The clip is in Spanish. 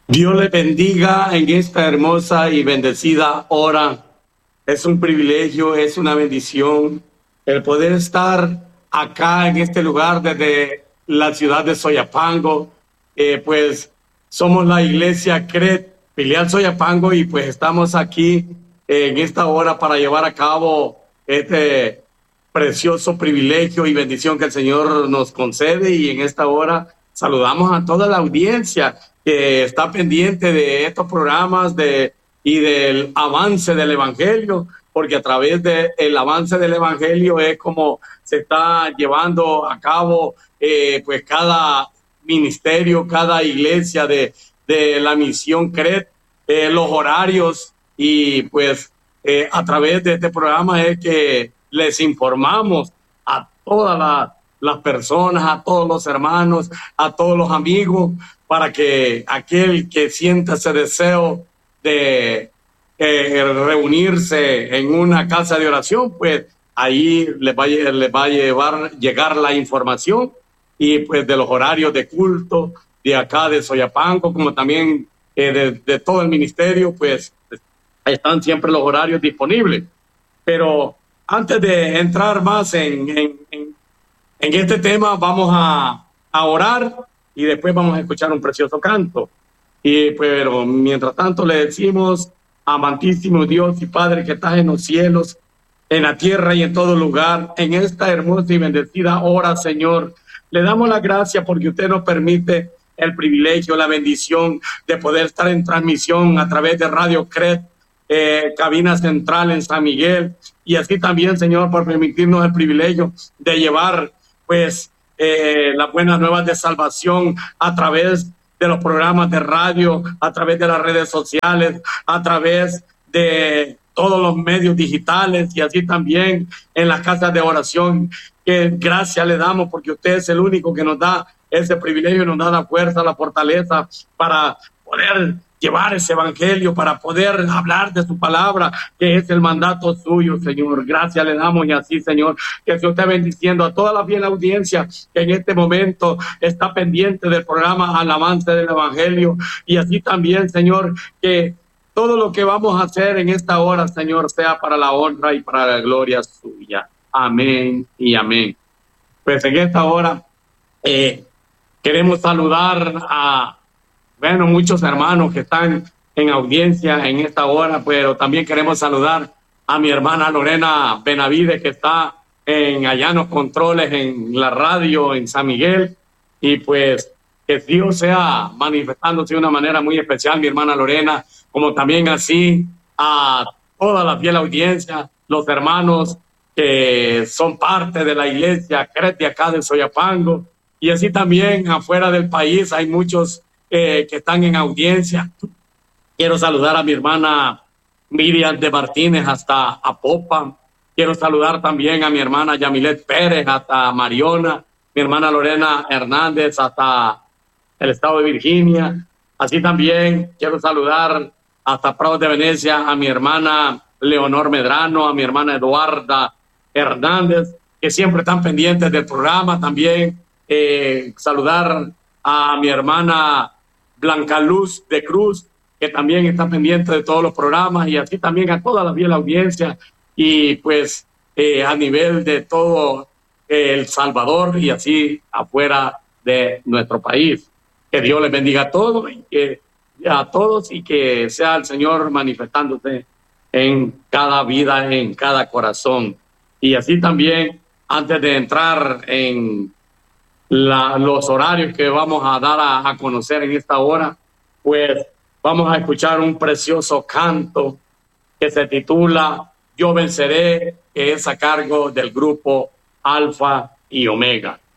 Dios le bendiga en esta hermosa y bendecida hora. Es un privilegio, es una bendición el poder estar acá en este lugar desde la ciudad de Soyapango. Pues somos la iglesia CRET, filial Soyapango, y pues estamos aquí en esta hora para llevar a cabo este precioso privilegio y bendición que el Señor nos concede. Y en esta hora saludamos a toda la audiencia que está pendiente de estos programas y del avance del Evangelio, porque a través del avance del Evangelio es como se está llevando a cabo pues cada ministerio, cada iglesia de la misión CRET, los horarios, y pues a través de este programa es que les informamos a todas las personas, a todos los hermanos, a todos los amigos, para que aquel que sienta ese deseo de reunirse en una casa de oración, pues ahí les va a llegar la información, y pues de los horarios de culto de acá de Soyapango, como también de todo el ministerio, pues están siempre los horarios disponibles. Pero antes de entrar más en este tema, vamos a orar y después vamos a escuchar un precioso canto. Pero mientras tanto le decimos: amantísimo Dios y Padre que estás en los cielos, en la tierra y en todo lugar, en esta hermosa y bendecida hora, Señor, le damos la gracia porque usted nos permite el privilegio, la bendición de poder estar en transmisión a través de Radio CRET, cabina central en San Miguel, y así también, Señor, por permitirnos el privilegio de llevar pues las buenas nuevas de salvación a través de los programas de radio, a través de las redes sociales, a través de todos los medios digitales, y así también en las casas de oración, que gracias le damos porque usted es el único que nos da ese privilegio, nos da la fuerza, la fortaleza para poder llevar ese evangelio, para poder hablar de su palabra, que es el mandato suyo, Señor. Gracias le damos, y así, Señor, que Dios esté bendiciendo a toda la fiel audiencia que en este momento está pendiente del programa Alabanza del Evangelio, y así también, Señor, que todo lo que vamos a hacer en esta hora, Señor, sea para la honra y para la gloria suya. Amén y amén. Pues en esta hora queremos saludar a muchos hermanos que están en audiencia en esta hora, pero también queremos saludar a mi hermana Lorena Benavides, que está allá en los controles, en la radio, en San Miguel, y pues que Dios sea manifestándose de una manera muy especial, mi hermana Lorena, como también así a toda la fiel audiencia, los hermanos que son parte de la iglesia CRET de acá de Soyapango, y así también afuera del país hay muchos que están en audiencia. Quiero saludar a mi hermana Miriam de Martínez hasta Apopan. Quiero saludar también a mi hermana Yamilet Pérez hasta Mariona, mi hermana Lorena Hernández hasta el estado de Virginia. Así también quiero saludar hasta Prados de Venecia a mi hermana Leonor Medrano, a mi hermana Eduarda Hernández, que siempre están pendientes del programa. También saludar a mi hermana Blanca Luz de Cruz, que también está pendiente de todos los programas, y así también a toda la fiel audiencia, y pues a nivel de todo El Salvador y así afuera de nuestro país. Que Dios les bendiga a todos y que sea el Señor manifestándose en cada vida, en cada corazón. Y así también, antes de entrar en los horarios que vamos a dar a conocer en esta hora, pues vamos a escuchar un precioso canto que se titula Yo Venceré, que es a cargo del grupo Alfa y Omega.